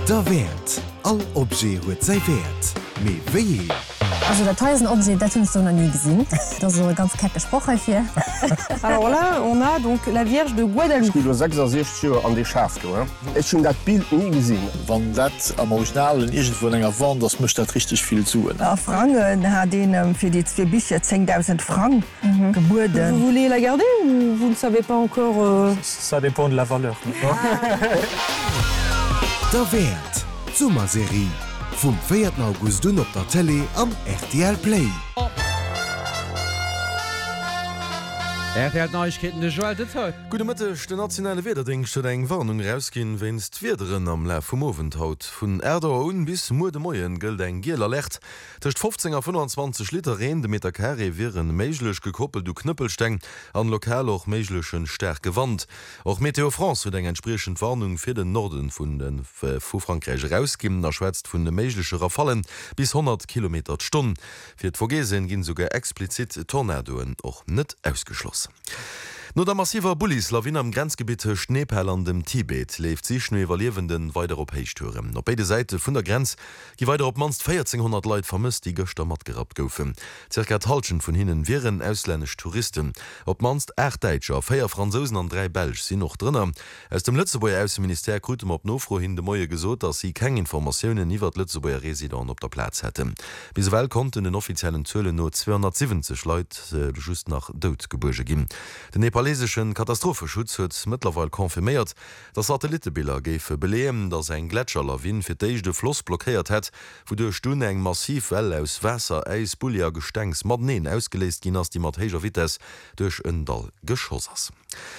Der Wert. All Obje huet sei Wert. Me wéi? Also der teuersten Objet, das hast du noch nie gesehen. Das ist so ein ganz kecker Spruch hier. Alors là, on a donc la Vierge de Guadalupe. Ich 66 Jahre an die Schaft. Ich schon das Bild nie gesehen. Wenn das am Originalen irgendwo länger Wand, das möchte das richtig viel zu. Franken hat den für die 2 Bücher 10.000 Franken geboten. Vous voulez la garder ou vous ne savez pas encore Ça dépend de la valeur. Der Wert. Sommerserie. Vom 4. August op der Tele am RTL Play. RTL Neuigkeiten de Joel Detail. Gute Mittag, der nationale Wetterdienst hat eine Warnung rausgehen, wenn es Wederen am Lauf vom Abend haut. Von Erdogan bis Morgen gilt ein Giel Alert. Zwischen 15 und 25 Liter Regen de Meter Carré wären möglich gekoppelt durch Knüppelstein, an lokal auch möglichen starke Wand. Auch Meteo France hat eine entsprechende Warnung für den Norden von Frankreich rausgegeben, erschwätzt von den möglichen Rafalen bis 100 km/h. Für die Vorgesehen gehen sogar explizit Tornadoen auch nicht ausgeschlossen. No der massiver Bullis Lawine am Grenzgebiet Schneeperl an dem Tibet lebt sich nur überlebenden weiter op Heichtüren. Auf beide Seite von der Grenz die weiter op manst 1400 Leute vermisst, die gestern mat gehabt goufen. Circa Talschen von ihnen wären ausländisch Touristen. Ob manst 8 Deutscher, 4 Franzosen und 3 Belg sind noch drinnen. Aus dem Lützeburger Außenminister Kutem op Nofro hin de Moie gesot, dass sie keine Informationen iwwer Lützeburger Residenten op der Platz hätten. Bisweilen konnten den offiziellen Zölle nur 270 Leute just nach Dodgeburge gehen. Den nepalesischen Katastrophenschutz huet mittlerweile konfirmiert, dass Satellitenbilder gefe belehen, dass ein Gletscherlawin für de Floss blockiert hat, wodurch du eng massiv Welle aus Wasser, Eis, Bullier, Gestenks, Madnen ausgelesen ging, als die Mathéger Vites durch ein Dall geschoss ist.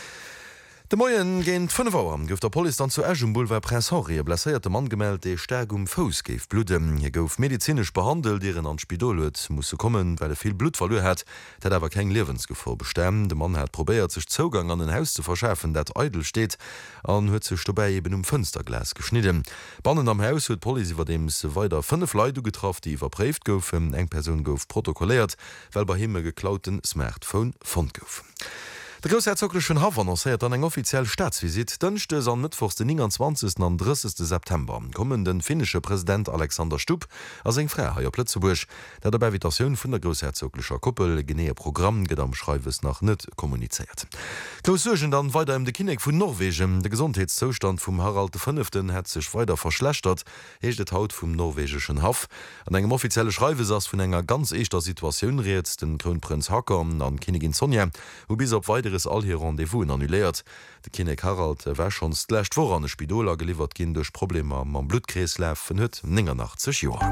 De Moien géint 5 Auer gouf der Poli dann zu Egem Boulevard Prince Henri blessierte Mann gemeldt, dei sterk Fous géif bluten. Hi gouf medizinisch behandelt, deren an Spidol huet musssse kommen, weil viel Blut verloren hat, dat awer keng Lebensgefahr bestemmen. De Mann hat probiert sech Zugang an den Haus zu verschaffen, dat Eidel steht, an huet sech dabei eben Fensterglas geschnitten. Bannen am Haus huet Poli iwwer dem se weiter 5 Leute getroffen, die iwwerpräft goufen, eng Person gouf protokolliert, weil bei himme geklauten Smartphone fand gouf. Der Großherzoglichen Hof annonciert an eng offiziell Staatsvisit dënchte an Mittwochs den 29. und 30. September kommen den finnische Präsident Alexander Stubb as eng Freiherr Plötzeburg, der der Invitationun vun der großherzoglicher Kuppel genee Programm get am Schreiwes nach net kommuniziert. Grosurgen dann weiter de Kinek vun Norwegen, de Gesundheitszustand vum Harald V hat sich weiter verschlechtert, heet Haut vum norwegischen Hof. An engem offizielle Schreiwes ass vun enger ganz eischter Situation reet den Kronprinz Hacker an Königin Sonja, wo bis op weiter all hier Rendevous annulliert. De Kinek Harald war schon lächt vor an de Spidola geliefert gin durch Probleme am Blutkreislauf huet 89 Joer.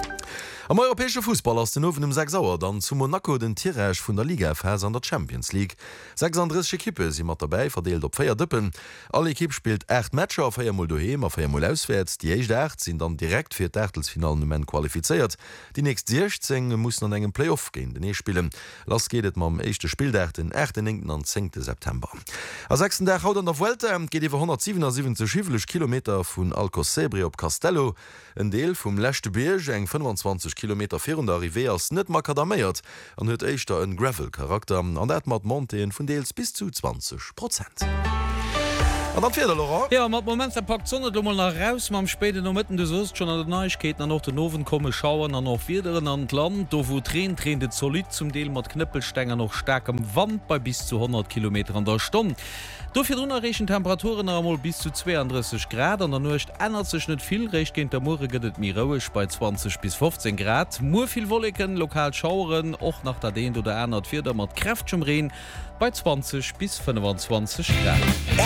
Am europäische Fußball aus den Ofen 6 Auer dann zu Monaco den Tirage vun der Liga FS an der Champions League. 36 Ekippe sind mat dabei verdeelt op 4 Dëppen. Alle Ekipp spielt 8 Matcher auf 4 daheim, auf 4 auswärts. Die 8 sind dann direkt für d'Achtelfinalen qualifiziert. Die nächst 16 mussssen an engem Playoff gehen den spielen. Lass gehtt mam echte Spieldag den 8. an 10. September. Am 6. Tag haut an der Vuelta geht iwwer 177 Kilometer vun Alcosebri op Castello. Ein Deel vum lächte Berg eng 25 Kilometer fer der Arrivé ass net makadaméiert an huet eichter en Gravel-Charakter an dat mat Monteen vun Deels bis zu 20%. Ja, mat moment packt sonne dummel nach raus mam speden no mitten du sost schon an der Neuigkeiten an noch den Nowen komme schauen an noch wiederen an Land do wo Tränen de solid zum Deel mat Knüppelstänger noch stark am Wand bei bis zu 100 km an der Stunde. Dofir unerrechen Temperaturen einmal bis zu 32 Grad an der Nucht ändert sich net viel recht gehen der Morgen gëtt mir rauisch bei 20 bis 15 Grad. Mur viel Wolken, lokal schauren och nach der den oder 104 mat Kräft zum Rehen bei 20 bis 25 Grad.